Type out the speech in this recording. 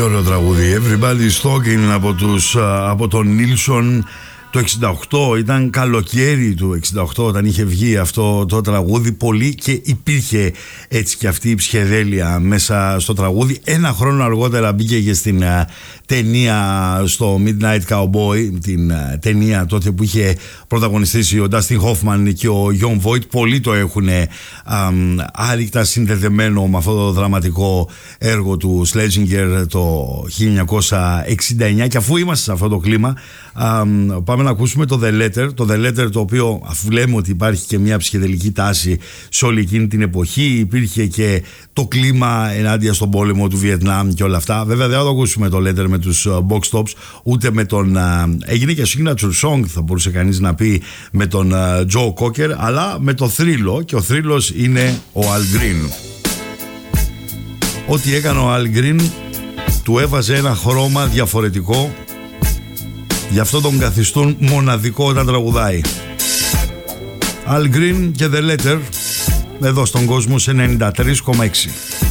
Πολύ ωραίο τραγούδι. Everybody's Talking από τον Νίλσον. Το 68 ήταν καλοκαίρι του 68 όταν είχε βγει αυτό το τραγούδι πολύ και υπήρχε έτσι και αυτή η ψυχεδέλεια μέσα στο τραγούδι. Ένα χρόνο αργότερα μπήκε και στην ταινία, στο Midnight Cowboy, την ταινία τότε που είχε πρωταγωνιστήσει ο Dustin Hoffman και ο Jon Voight. Πολλοί το έχουν άρρηκτα συνδεδεμένο με αυτό το δραματικό έργο του Schlesinger το 1969. Και αφού είμαστε σε αυτό το κλίμα, πάμε να ακούσουμε το The Letter. Το The Letter, το οποίο, αφού λέμε ότι υπάρχει και μια ψυχεδελική τάση σε όλη εκείνη την εποχή, υπήρχε και το κλίμα ενάντια στον πόλεμο του Βιετνάμ και όλα αυτά. Βέβαια δεν θα το ακούσουμε το Letter με τους Box Tops, ούτε με τον έγινε και signature song, θα μπορούσε κανείς να πει, με τον Joe Cocker, αλλά με το θρύλο, και ο θρύλος είναι ο Al Green. Ό,τι έκανε ο Al Green του έβαζε ένα χρώμα διαφορετικό. Γι' αυτό τον καθιστούν μοναδικό όταν τραγουδάει. Al Green και The Letter εδώ στον κόσμο σε 93,6.